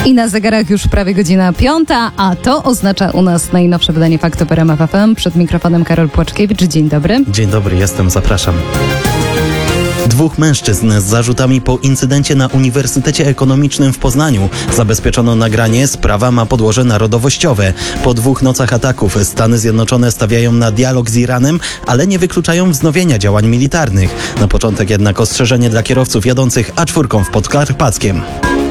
I na zegarach już prawie godzina 5, a to oznacza u nas najnowsze wydanie Faktu w RMF FM. Przed mikrofonem Karol Płaczkiewicz. Dzień dobry. Dzień dobry, jestem, zapraszam. Dwóch mężczyzn z zarzutami po incydencie na Uniwersytecie Ekonomicznym w Poznaniu. Zabezpieczono nagranie, sprawa ma podłoże narodowościowe. Po 2 nocach ataków Stany Zjednoczone stawiają na dialog z Iranem, ale nie wykluczają wznowienia działań militarnych. Na początek jednak ostrzeżenie dla kierowców jadących A4 w Podkarpackiem.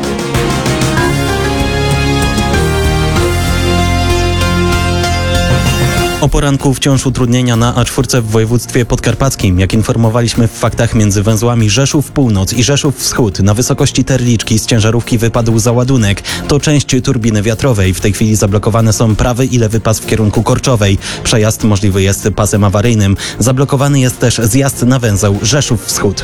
O poranku wciąż utrudnienia na A4 w województwie podkarpackim. Jak informowaliśmy w faktach, między węzłami Rzeszów Północ i Rzeszów Wschód na wysokości Terliczki z ciężarówki wypadł załadunek. To część turbiny wiatrowej. W tej chwili zablokowane są prawy i lewy pas w kierunku Korczowej. Przejazd możliwy jest pasem awaryjnym. Zablokowany jest też zjazd na węzeł Rzeszów Wschód.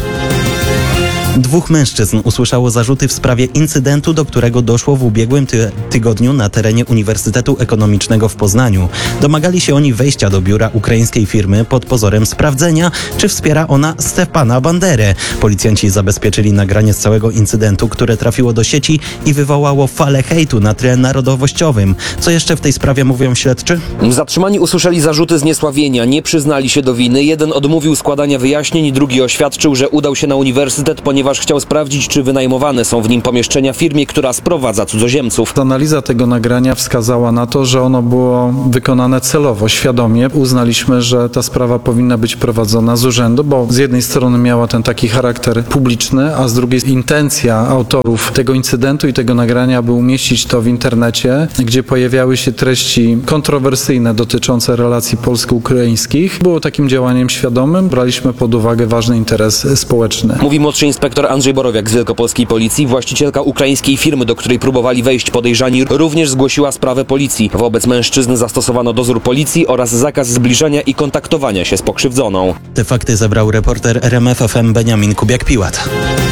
2 mężczyzn usłyszało zarzuty w sprawie incydentu, do którego doszło w ubiegłym tygodniu na terenie Uniwersytetu Ekonomicznego w Poznaniu. Domagali się oni wejścia do biura ukraińskiej firmy pod pozorem sprawdzenia, czy wspiera ona Stepana Banderę. Policjanci zabezpieczyli nagranie z całego incydentu, które trafiło do sieci i wywołało falę hejtu na tle narodowościowym. Co jeszcze w tej sprawie mówią śledczy? Zatrzymani usłyszeli zarzuty zniesławienia, nie przyznali się do winy. Jeden odmówił składania wyjaśnień, drugi oświadczył, że udał się na uniwersytet, ponieważ chciał sprawdzić, czy wynajmowane są w nim pomieszczenia firmie, która sprowadza cudzoziemców. Analiza tego nagrania wskazała na to, że ono było wykonane celowo, świadomie. Uznaliśmy, że ta sprawa powinna być prowadzona z urzędu, bo z jednej strony miała ten taki charakter publiczny, a z drugiej intencja autorów tego incydentu i tego nagrania, by umieścić to w internecie, gdzie pojawiały się treści kontrowersyjne dotyczące relacji polsko-ukraińskich. Było takim działaniem świadomym. Braliśmy pod uwagę ważny interes społeczny. Mówi młodszy inspektor Andrzej Borowiak z Wielkopolskiej Policji. Właścicielka ukraińskiej firmy, do której próbowali wejść podejrzani, również zgłosiła sprawę policji. Wobec mężczyzn zastosowano dozór policji oraz zakaz zbliżania i kontaktowania się z pokrzywdzoną. Te fakty zebrał reporter RMF FM Beniamin Kubiak-Piłat.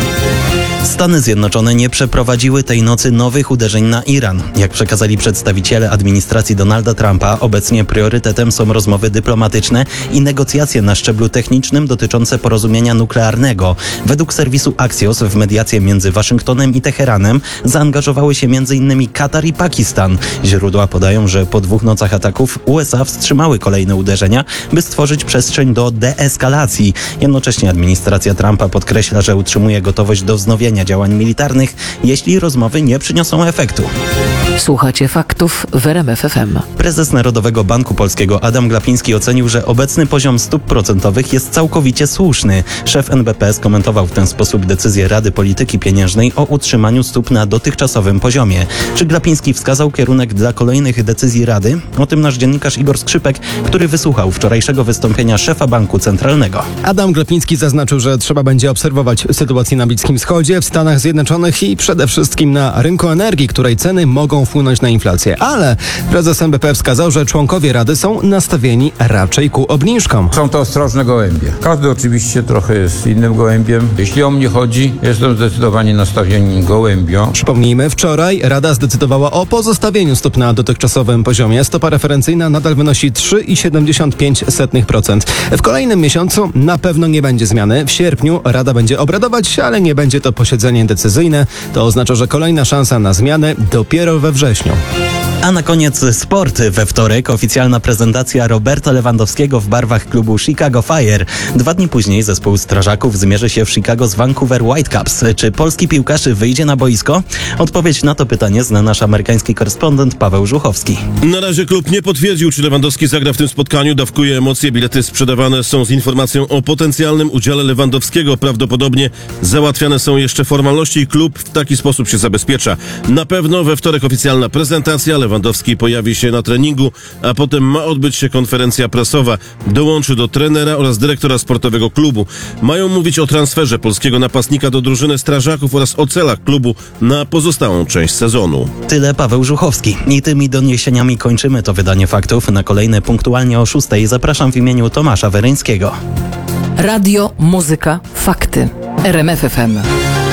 Stany Zjednoczone nie przeprowadziły tej nocy nowych uderzeń na Iran. Jak przekazali przedstawiciele administracji Donalda Trumpa, obecnie priorytetem są rozmowy dyplomatyczne i negocjacje na szczeblu technicznym dotyczące porozumienia nuklearnego. Według serwisu Axios w mediacje między Waszyngtonem i Teheranem zaangażowały się m.in. Katar i Pakistan. Źródła podają, że po 2 nocach ataków USA wstrzymały kolejne uderzenia, by stworzyć przestrzeń do deeskalacji. Jednocześnie administracja Trumpa podkreśla, że utrzymuje gotowość do wznowienia działań militarnych, jeśli rozmowy nie przyniosą efektu. Słuchacie faktów w RMF FM. Prezes Narodowego Banku Polskiego Adam Glapiński ocenił, że obecny poziom stóp procentowych jest całkowicie słuszny. Szef NBP skomentował w ten sposób decyzję Rady Polityki Pieniężnej o utrzymaniu stóp na dotychczasowym poziomie. Czy Glapiński wskazał kierunek dla kolejnych decyzji Rady? O tym nasz dziennikarz Igor Skrzypek, który wysłuchał wczorajszego wystąpienia szefa Banku Centralnego. Adam Glapiński zaznaczył, że trzeba będzie obserwować sytuację na Bliskim Wschodzie, w Stanach Zjednoczonych i przede wszystkim na rynku energii, której ceny mogą wpłynąć na inflację. Ale prezes NBP wskazał, że członkowie Rady są nastawieni raczej ku obniżkom. Są to ostrożne gołębie. Każdy oczywiście trochę jest innym gołębiem. Jeśli o mnie chodzi, jestem zdecydowanie nastawieni gołębio. Przypomnijmy, wczoraj Rada zdecydowała o pozostawieniu stóp na dotychczasowym poziomie. Stopa referencyjna nadal wynosi 3,75%. W kolejnym miesiącu na pewno nie będzie zmiany. W sierpniu Rada będzie obradować, ale nie będzie to posiedzenie decyzyjne. To oznacza, że kolejna szansa na zmianę dopiero we wrześniu. A na koniec sport. We wtorek oficjalna prezentacja Roberta Lewandowskiego w barwach klubu Chicago Fire. 2 dni później zespół strażaków zmierzy się w Chicago z Vancouver Whitecaps. Czy polski piłkarz wyjdzie na boisko? Odpowiedź na to pytanie zna nasz amerykański korespondent Paweł Żuchowski. Na razie klub nie potwierdził, czy Lewandowski zagra w tym spotkaniu. Dawkuje emocje. Bilety sprzedawane są z informacją o potencjalnym udziale Lewandowskiego. Prawdopodobnie załatwiane są jeszcze formalności i klub w taki sposób się zabezpiecza. Na pewno we wtorek oficjalna prezentacja. Lewandowski pojawi się na treningu, a potem ma odbyć się konferencja prasowa. Dołączy do trenera oraz dyrektora sportowego klubu. Mają mówić o transferze polskiego napastnika do drużyny strażaków oraz o celach klubu na pozostałą część sezonu. Tyle Paweł Żuchowski. I tymi doniesieniami kończymy to wydanie faktów. Na kolejne punktualnie o 6 zapraszam w imieniu Tomasza Weryńskiego. Radio, muzyka, fakty. RMF FM.